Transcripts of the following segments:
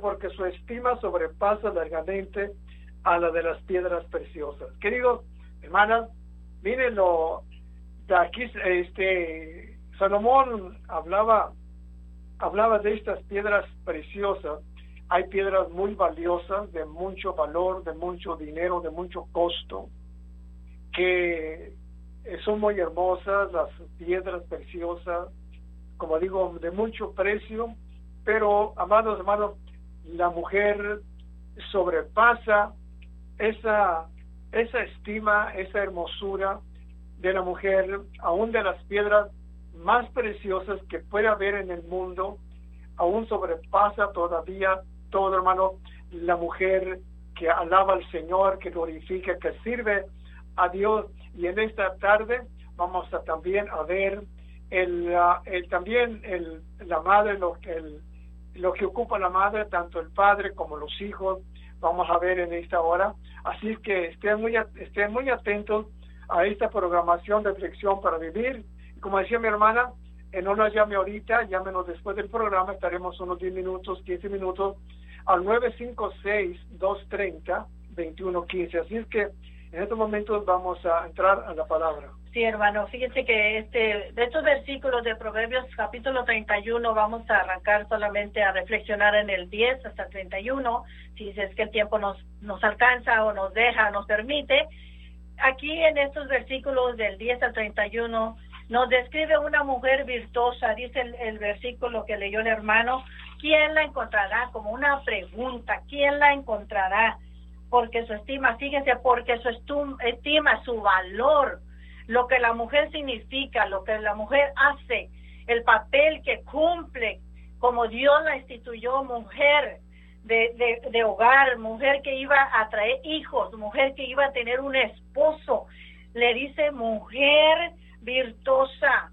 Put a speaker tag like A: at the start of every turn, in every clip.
A: porque su estima sobrepasa largamente a la de las piedras preciosas. Queridos hermanas, miren de aquí, Salomón hablaba de estas piedras preciosas. Hay piedras muy valiosas, de mucho valor, de mucho dinero, de mucho costo, que son muy hermosas, las piedras preciosas, como digo, de mucho precio, pero, amados hermanos, la mujer sobrepasa esa estima, esa hermosura de la mujer, aún de las piedras más preciosas que puede haber en el mundo, aún sobrepasa todavía todo, hermano, la mujer que alaba al Señor, que glorifica, que sirve a Dios. Y en esta tarde vamos a también a ver la madre, lo que ocupa la madre, tanto el padre como los hijos, vamos a ver en esta hora. Así que estén muy atentos a esta programación de Reflexión para Vivir. Como decía mi hermana, no nos llame ahorita, llámenos después del programa, estaremos unos 10 minutos, 15 minutos, al 956-230-2115. Así es que en estos momentos vamos a entrar a la palabra.
B: Sí, hermano, fíjese que de estos versículos de Proverbios capítulo 31 vamos a arrancar solamente a reflexionar en el 10 hasta el 31, si es que el tiempo nos alcanza o nos deja, nos permite. Aquí en estos versículos del 10 al 31 nos describe una mujer virtuosa, dice el versículo que leyó el hermano. ¿Quién la encontrará? Como una pregunta, ¿quién la encontrará? Porque su estima, fíjense, porque su estima, su valor, lo que la mujer significa, lo que la mujer hace, el papel que cumple, como Dios la instituyó, mujer de hogar, mujer que iba a traer hijos, mujer que iba a tener un esposo. Le dice mujer virtuosa,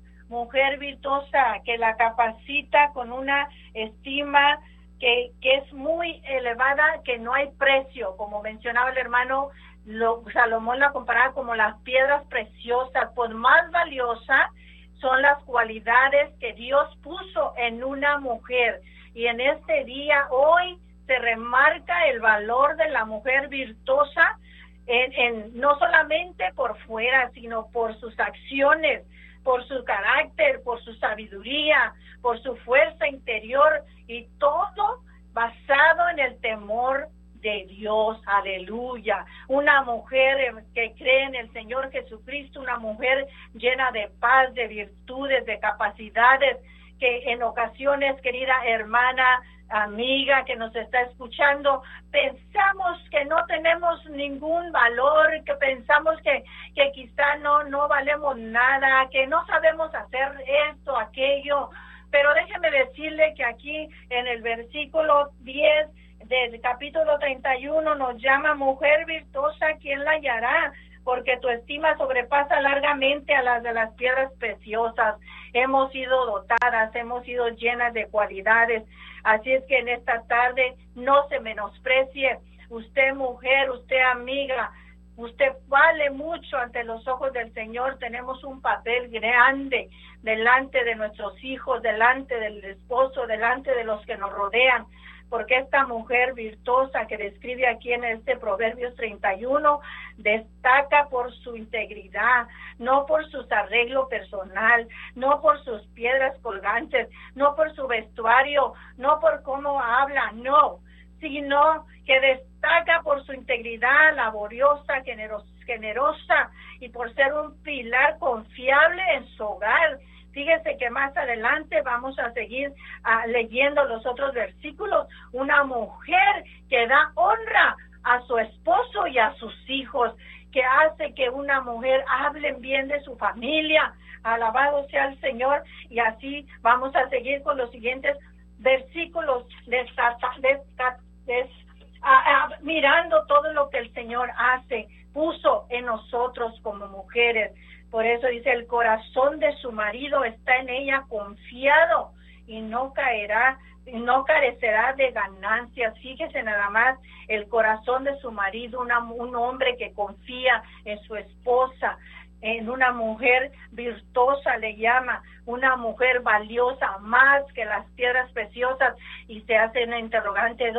B: que la capacita con una estima que es muy elevada, que no hay precio, como mencionaba el hermano. Salomón la comparaba como las piedras preciosas, pues más valiosa son las cualidades que Dios puso en una mujer. Y en este día, hoy, se remarca el valor de la mujer virtuosa, no solamente por fuera, sino por sus acciones, por su carácter, por su sabiduría, por su fuerza interior, y todo basado en el temor de Dios. Aleluya. Una mujer que cree en el Señor Jesucristo, una mujer llena de paz, de virtudes, de capacidades, que en ocasiones, querida hermana, amiga que nos está escuchando, pensamos que no tenemos ningún valor, que pensamos que quizá no valemos nada, que no sabemos hacer esto, aquello. Pero déjeme decirle que aquí en el versículo 10 del capítulo 31 nos llama mujer virtuosa, ¿quién la hallará? Porque tu estima sobrepasa largamente a las de las piedras preciosas. Hemos sido dotadas, hemos sido llenas de cualidades. Así es que en esta tarde no se menosprecie. Usted mujer, usted amiga, usted vale mucho ante los ojos del Señor. Tenemos un papel grande delante de nuestros hijos, delante del esposo, delante de los que nos rodean. Porque esta mujer virtuosa que describe aquí en este Proverbios 31 destaca por su integridad, no por su arreglo personal, no por sus piedras colgantes, no por su vestuario, no por cómo habla, no, sino que destaca por su integridad laboriosa, generosa, y por ser un pilar confiable en su hogar. Fíjese que más adelante vamos a seguir leyendo los otros versículos. Una mujer que da honra a su esposo y a sus hijos, que hace que una mujer hable bien de su familia. Alabado sea el Señor. Y así vamos a seguir con los siguientes versículos, mirando todo lo que el Señor puso en nosotros como mujeres. Por eso dice, el corazón de su marido está en ella confiado y no carecerá de ganancias. Fíjese nada más, el corazón de su marido, un hombre que confía en su esposa, en una mujer virtuosa le llama, una mujer valiosa más que las piedras preciosas, y se hace una interrogante,